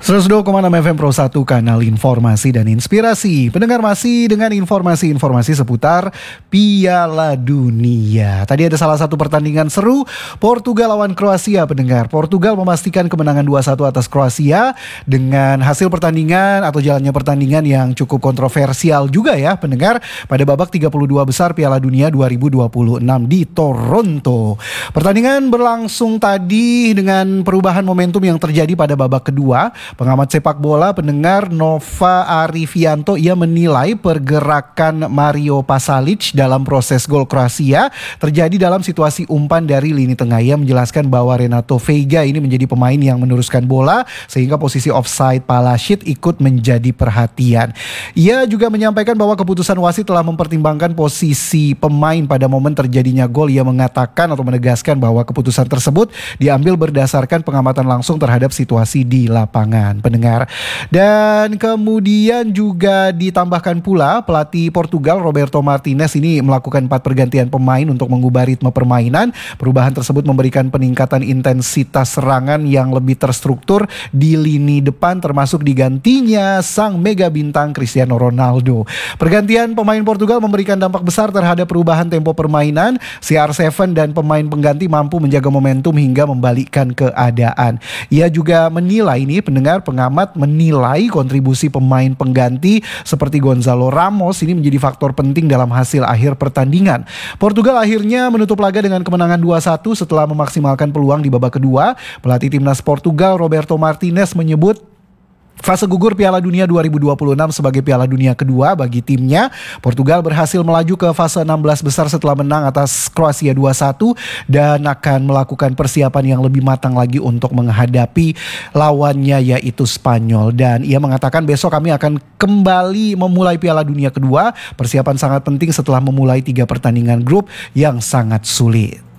102,6 FM Pro 1, kanal informasi dan inspirasi. Pendengar, masih dengan informasi-informasi seputar Piala Dunia. Tadi ada salah satu pertandingan seru, Portugal lawan Kroasia. Pendengar, Portugal memastikan kemenangan 2-1 atas Kroasia dengan hasil pertandingan atau jalannya pertandingan yang cukup kontroversial juga ya pendengar, pada babak 32 besar Piala Dunia 2026 di Toronto. Pertandingan berlangsung tadi dengan perubahan momentum yang terjadi pada babak kedua. Pengamat sepak bola pendengar Nova Arifianto, ia menilai pergerakan Mario Pasalic dalam proses gol Kroasia terjadi dalam situasi umpan dari lini tengah. Ia menjelaskan bahwa Renato Veiga ini menjadi pemain yang meneruskan bola sehingga posisi offside Palasic ikut menjadi perhatian. Ia juga menyampaikan bahwa keputusan wasit telah mempertimbangkan posisi pemain pada momen terjadinya gol. Ia mengatakan atau menegaskan bahwa keputusan tersebut diambil berdasarkan pengamatan langsung terhadap situasi di lapangan. Pendengar, dan kemudian juga ditambahkan pula pelatih Portugal Roberto Martinez ini melakukan 4 pergantian pemain untuk mengubah ritme permainan. Perubahan tersebut memberikan peningkatan intensitas serangan yang lebih terstruktur di lini depan, termasuk digantinya sang mega bintang Cristiano Ronaldo. Pergantian pemain Portugal memberikan dampak besar terhadap perubahan tempo permainan. CR7 dan pemain pengganti mampu menjaga momentum hingga membalikkan keadaan. Ia juga menilai ini pengamat menilai kontribusi pemain pengganti seperti Gonzalo Ramos ini menjadi faktor penting dalam hasil akhir pertandingan. Portugal akhirnya menutup laga dengan kemenangan 2-1 setelah memaksimalkan peluang di babak kedua. Pelatih timnas Portugal Roberto Martinez menyebut fase gugur Piala Dunia 2026 sebagai Piala Dunia kedua bagi timnya. Portugal berhasil melaju ke fase 16 besar setelah menang atas Kroasia 2-1 dan akan melakukan persiapan yang lebih matang lagi untuk menghadapi lawannya yaitu Spanyol. Dan ia mengatakan besok kami akan kembali memulai Piala Dunia kedua. Persiapan sangat penting setelah memulai 3 pertandingan grup yang sangat sulit.